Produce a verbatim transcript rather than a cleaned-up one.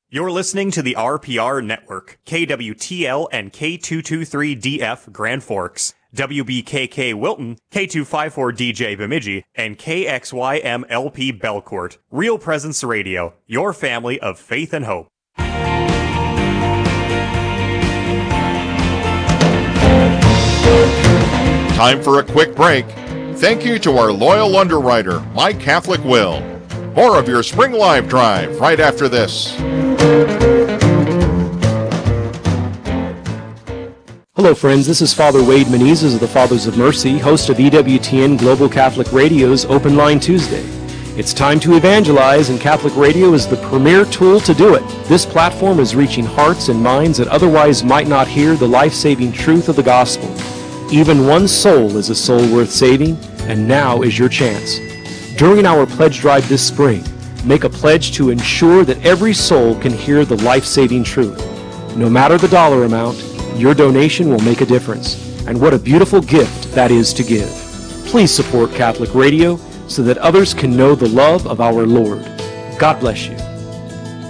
You're listening to the R P R Network, K W T L and K two twenty-three D F Grand Forks, W B K K Wilton, K two fifty-four D J Bemidji, and K X Y M L P Belcourt. Real Presence Radio, your family of faith and hope. Time for a quick break. Thank you to our loyal underwriter, My Catholic Will. More of your Spring Live Drive right after this. Hello friends, this is Father Wade Menezes of the Fathers of Mercy, host of E W T N Global Catholic Radio's Open Line Tuesday. It's time to evangelize, and Catholic Radio is the premier tool to do it. This platform is reaching hearts and minds that otherwise might not hear the life-saving truth of the gospel. Even one soul is a soul worth saving, and now is your chance. During our pledge drive this spring, make a pledge to ensure that every soul can hear the life-saving truth. No matter the dollar amount, your donation will make a difference. And what a beautiful gift that is to give. Please support Catholic Radio so that others can know the love of our Lord. God bless you.